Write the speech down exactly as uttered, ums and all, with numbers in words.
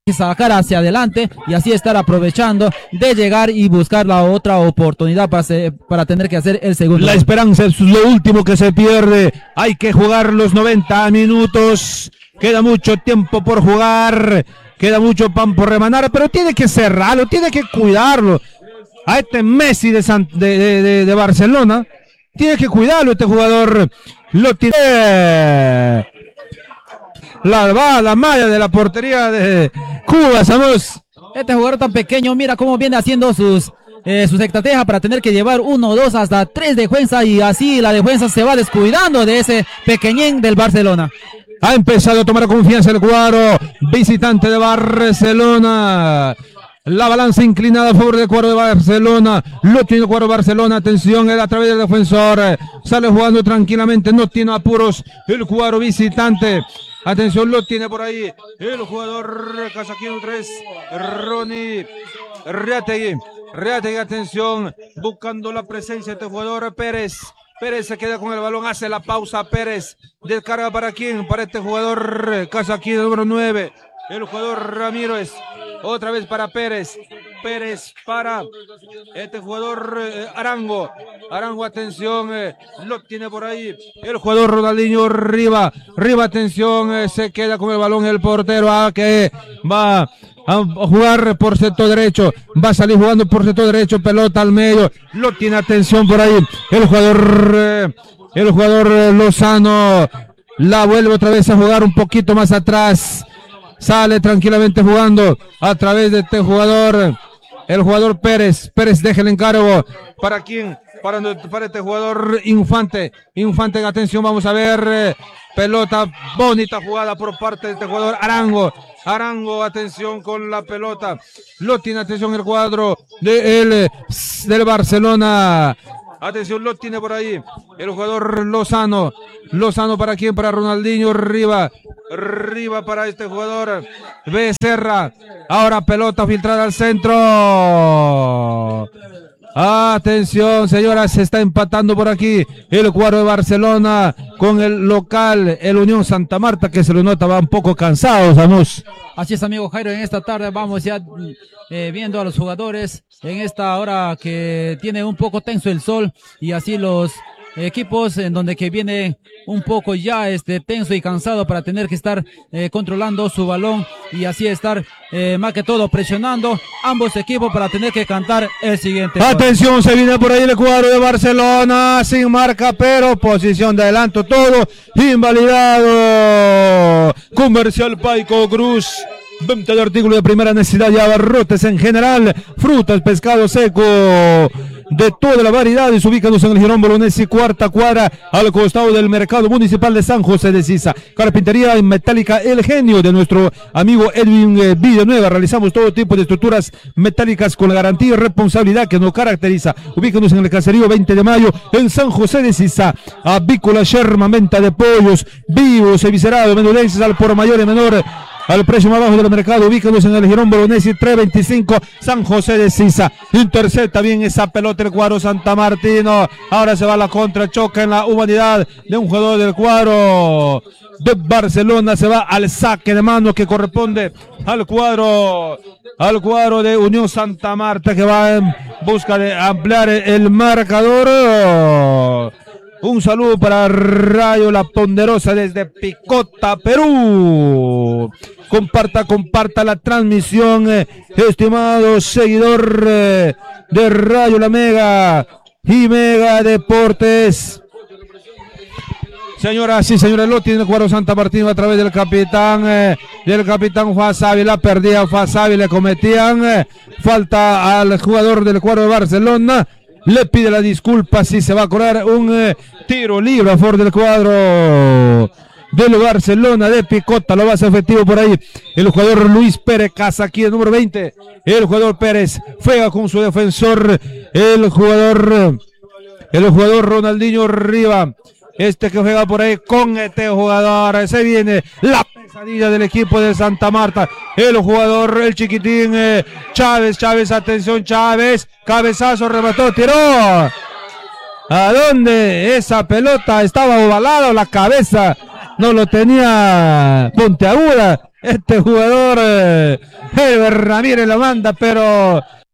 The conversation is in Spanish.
sacar hacia adelante y así estar aprovechando de llegar y buscar la otra oportunidad para, hacer, para tener que hacer el segundo. La esperanza es lo último que se pierde. Hay que jugar los noventa minutos. Queda mucho tiempo por jugar. Queda mucho pan por remanar, pero tiene que cerrarlo, tiene que cuidarlo. A este Messi de, San, de, de, de, de Barcelona, tiene que cuidarlo este jugador. Lo tiene. La va la malla de la portería de Cuba, Samus. Este jugador tan pequeño, mira cómo viene haciendo sus eh, sus estrategias para tener que llevar uno, dos, hasta tres defensas, y así la defensa se va descuidando de ese pequeñín del Barcelona. Ha empezado a tomar confianza el cuadro visitante de Barcelona. La balanza inclinada a favor del cuadro de Barcelona. Lo tiene el cuadro de Barcelona. Atención, él a través del defensor. Sale jugando tranquilamente. No tiene apuros el cuadro visitante. Atención, lo tiene por ahí el jugador casaquino tres, Ronnie Reategui. Reategui, atención, buscando la presencia de este jugador Pérez. Pérez se queda con el balón, hace la pausa. Pérez descarga para quién, para este jugador casaquino número nueve. El jugador Ramírez, otra vez para Pérez, Pérez para este jugador eh, Arango, Arango, atención, eh, lo tiene por ahí, el jugador Ronaldinho Riva, Riva, atención, eh, se queda con el balón el portero, ah, que va a jugar por sector derecho, va a salir jugando por sector derecho, pelota al medio, lo tiene, atención por ahí, el jugador, eh, el jugador eh, Lozano, la vuelve otra vez a jugar un poquito más atrás. Sale tranquilamente jugando a través de este jugador, el jugador Pérez. Pérez deja el encargo. ¿Para quién? Para, para este jugador Infante. Infante, atención, vamos a ver. Eh, pelota, bonita jugada por parte de este jugador Arango. Arango, atención con la pelota. Lo tiene, atención, el cuadro de el, del Barcelona. Atención, lo tiene por ahí el jugador Lozano. Lozano, ¿para quién? Para Ronaldinho Riva. Riva para este jugador Becerra. Ahora pelota filtrada al centro. Atención, señoras, se está empatando por aquí el cuadro de Barcelona con el local, el Unión Santa Marta, que se lo nota, va un poco cansado, Samus. Así es, amigo Jairo, en esta tarde vamos ya eh, viendo a los jugadores en esta hora que tiene un poco tenso el sol, y así los equipos en donde que viene un poco ya este tenso y cansado para tener que estar eh, controlando su balón y así estar eh, más que todo presionando ambos equipos para tener que cantar el siguiente. Atención, gol. Se viene por ahí el cuadro de Barcelona sin marca, pero posición de adelanto, todo invalidado. Comercial Paico Cruz, venta de artículos de primera necesidad y abarrotes en general, frutas, pescado seco de toda la variedad, y ubícanos en el Girón Bolognesi, cuarta cuadra, al costado del Mercado Municipal de San José de Sisa. Carpintería en metálica El Genio, de nuestro amigo Edwin eh, Villanueva. Realizamos todo tipo de estructuras metálicas con la garantía y responsabilidad que nos caracteriza. Ubícanos en el Caserío veinte de mayo, en San José de Sisa. Avícola Sherman, venta de pollos vivos, eviscerados, menudencias al por mayor y menor, al precio más bajo del mercado. Ubícanos en el Girón Bolognesi trescientos veinticinco, San José de Sisa. Intercepta bien esa pelota el cuadro Santa Martino. Ahora se va a la contra, choca en la humanidad de un jugador del cuadro de Barcelona. Se va al saque de mano que corresponde al cuadro al cuadro de Unión Santa Marta, que va en busca de ampliar el marcador. Un saludo para Rayo La Ponderosa desde Picota, Perú. Comparta, comparta la transmisión, eh, estimado seguidor eh, de Rayo La Mega y Mega Deportes. Señoras y señores, lo tiene el cuadro Santa Martín a través del capitán, eh, del capitán Fasavi. La perdía Fasavi, le cometían eh, falta al jugador del cuadro de Barcelona. Le pide la disculpa si se va a cobrar un eh, tiro libre a favor del cuadro del Barcelona de Picota. Lo va a hacer efectivo por ahí el jugador Luis Pérez Casaquí, el número veinte. El jugador Pérez juega con su defensor, el jugador, el jugador Ronaldinho Riva. Este que juega por ahí con este jugador. Se viene la pesadilla del equipo de Santa Marta. El jugador, el chiquitín eh, Chávez, Chávez, atención Chávez. Cabezazo, remató, tiró. ¿A dónde? Esa pelota estaba ovalada, la cabeza no lo tenía puntiaguda. Este jugador, eh, Herbert Ramírez lo manda, pero